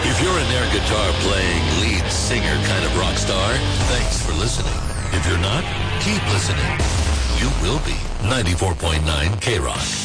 If you're an air guitar playing, lead singer kind of rock star, thanks for listening. If you're not, keep listening. You will be. 94.9 K-Rock.